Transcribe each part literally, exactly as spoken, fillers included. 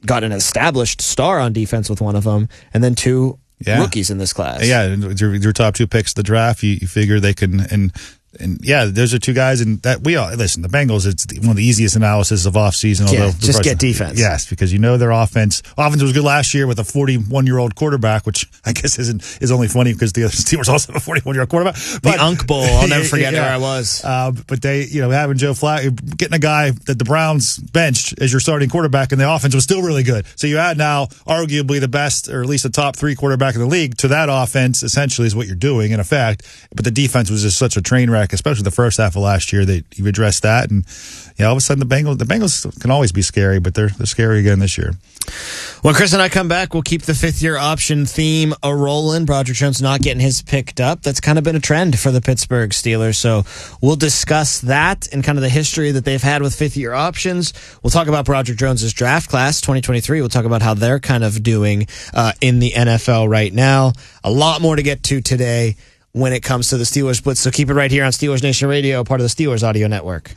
got an established star on defense with one of them, and then two yeah. rookies in this class. Yeah, your, your top two picks of the draft, you, you figure they can and. And yeah, those are two guys, and that we all listen. The Bengals, it's one of the easiest analysis of offseason. Yeah, just get defense. Yes, because you know their offense. Offense was good last year with a forty-one-year-old quarterback, which I guess isn't is only funny because the other Steelers also have a forty-one-year-old quarterback. But, the Unk Bowl, I'll never forget yeah, where I was. Uh, but they, you know, having Joe Flacco, getting a guy that the Browns benched as your starting quarterback, and the offense was still really good. So you add now arguably the best, or at least the top three quarterback in the league to that offense. Essentially, is what you're doing in effect. But the defense was just such a train wreck, especially the first half of last year, that you've addressed that, and yeah, all of a sudden the Bengals, the Bengals can always be scary, but they're they're scary again this year. When Chris and I come back, we'll keep the fifth year option theme a rolling. Broderick Jones not getting his picked up. That's kind of been a trend for the Pittsburgh Steelers. So we'll discuss that and kind of the history that they've had with fifth year options. We'll talk about Broderick Jones's draft class twenty twenty-three. We'll talk about how they're kind of doing uh, in the N F L right now. A lot more to get to today when it comes to the Steelers Blitz. So keep it right here on Steelers Nation Radio, part of the Steelers Audio Network.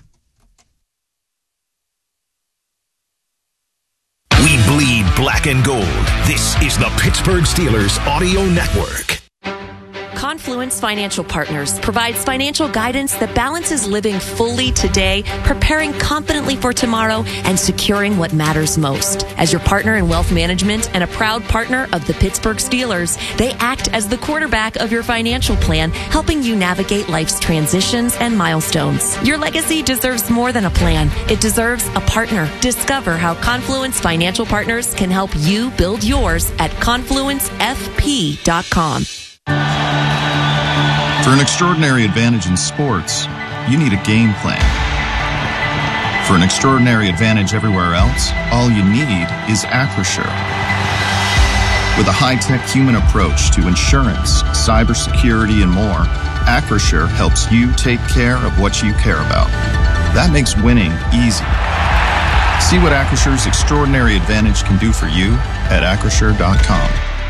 We bleed black and gold. This is the Pittsburgh Steelers Audio Network. Confluence Financial Partners provides financial guidance that balances living fully today, preparing confidently for tomorrow, and securing what matters most. As your partner in wealth management and a proud partner of the Pittsburgh Steelers, they act as the quarterback of your financial plan, helping you navigate life's transitions and milestones. Your legacy deserves more than a plan. It deserves a partner. Discover how Confluence Financial Partners can help you build yours at confluence f p dot com. For an extraordinary advantage in sports, you need a game plan. For an extraordinary advantage everywhere else, all you need is Acrisure. With a high-tech human approach to insurance, cybersecurity, and more, Acrisure helps you take care of what you care about. That makes winning easy. See what Acrisure's extraordinary advantage can do for you at acrisure dot com.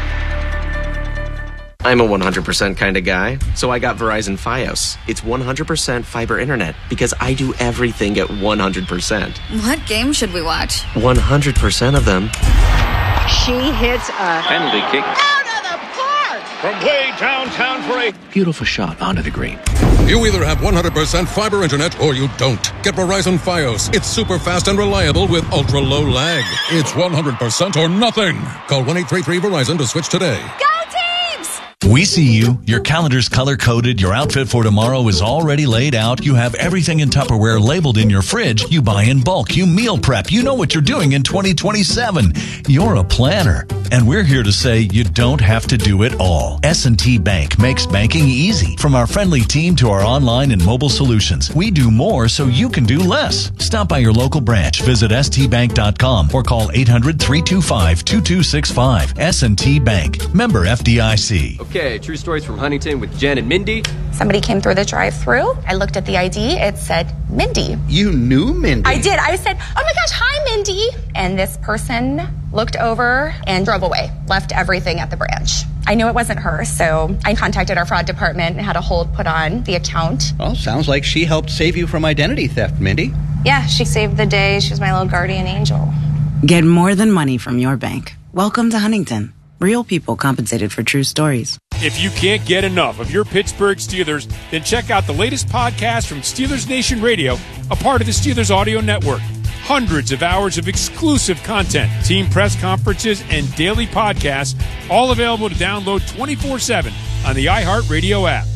I'm a one hundred percent kind of guy, so I got Verizon Fios. It's one hundred percent fiber internet because I do everything at one hundred percent. What game should we watch? one hundred percent of them. She hits a penalty kick out of the park from way downtown for a beautiful shot onto the green. You either have one hundred percent fiber internet or you don't. Get Verizon Fios. It's super fast and reliable with ultra low lag. It's one hundred percent or nothing. Call one eight three three Verizon to switch today. Go Teams! We see you. Your calendar's color-coded. Your outfit for tomorrow is already laid out. You have everything in Tupperware labeled in your fridge. You buy in bulk. You meal prep. You know what you're doing in twenty twenty-seven. You're a planner. And we're here to say you don't have to do it all. S and T Bank makes banking easy. From our friendly team to our online and mobile solutions, we do more so you can do less. Stop by your local branch, visit s t bank dot com, or call eight hundred, three two five, two two six five. S and T Bank. Member F D I C. Okay, true stories from Huntington with Jen and Mindy. Somebody came through the drive-thru. I looked at the I D. It said Mindy. You knew Mindy? I did. I said, oh my gosh, hi, Mindy. And this person looked over and drove away, left everything at the branch. I knew it wasn't her, so I contacted our fraud department and had a hold put on the account. Well, sounds like she helped save you from identity theft, Mindy. Yeah, she saved the day. She was my little guardian angel. Get more than money from your bank. Welcome to Huntington. Real people compensated for true stories. If you can't get enough of your Pittsburgh Steelers, then check out the latest podcast from Steelers Nation Radio, a part of the Steelers Audio Network. Hundreds of hours of exclusive content, team press conferences, and daily podcasts, all available to download twenty-four seven on the iHeartRadio app.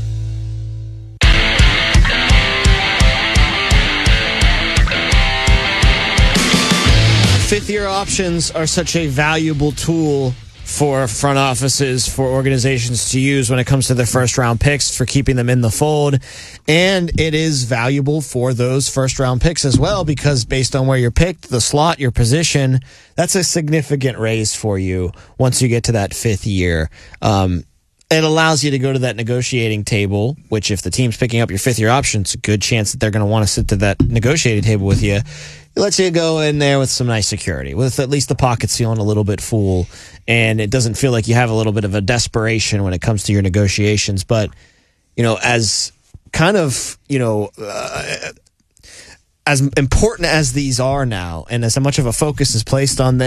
Fifth-year options are such a valuable tool for front offices, for organizations to use when it comes to their first-round picks, for keeping them in the fold. And it is valuable for those first-round picks as well, because based on where you're picked, the slot, your position, that's a significant raise for you once you get to that fifth year. Um, it allows you to go to that negotiating table, which if the team's picking up your fifth-year option, it's a good chance that they're going to want to sit to that negotiating table with you. It lets you go in there with some nice security, with at least the pockets feeling a little bit full, and it doesn't feel like you have a little bit of a desperation when it comes to your negotiations. But, you know, as kind of, you know, uh, as important as these are now, and as much of a focus is placed on them,